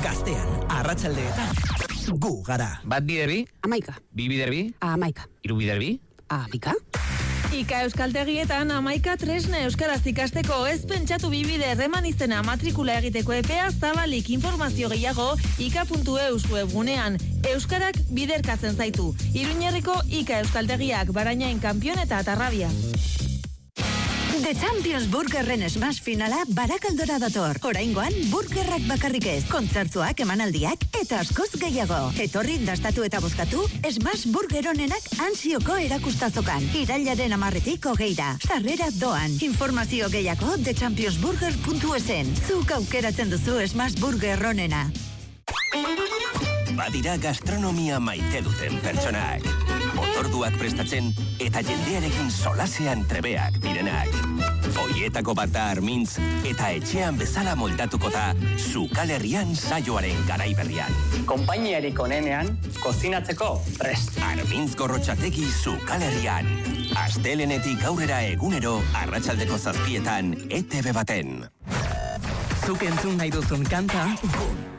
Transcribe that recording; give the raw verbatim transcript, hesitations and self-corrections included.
Gaztean, arratsaldeetan, gu gara. Bat biderbi? Amaika. Bi biderbi? Amaika. Hiru biderbi? Amaika. Ika euskaltegietan amaika tresna euskaraz ikasteko, ez pentsatu bibide erreman izena matrikula egiteko epea zabalik. Informazio gehiago ika puntu eus webgunean. Euskarak biderkatzen zaitu. Iruñerriko Ika euskaltegiak, Barainain Kanpion eta Atarrabia. The Champions Burgerren smash finala Barakaldora dator. Oraingoan burgerrak bakarrik ez, kontzertuak, emanaldiak eta askoz gehiago. Etorri, dastatu eta bozkatu Smash Burger onenak ansioko erakustazokan. Irailaren amarretik hogeira. Sarrera doan. Informazio gehiago the champions burger puntu esen. Zuk aukeratzen duzu Smash Burger onena. Badira gastronomia maite duten pertsonak. Otorduak prestatzen eta jendearekin solasean trebeak direnak. Oietako bat da Armintz eta etxean bezala moldatuko da Zukal Herrian saioaren garaiberrian. Konpainiarik onenean, kozinatzeko prest. Armintz Gorrotxategi Zukal Herrian. Astelenetik aurrera egunero arratsaldeko zazpietan E T B baten. Zuk entzun nahi duzun kanta, gu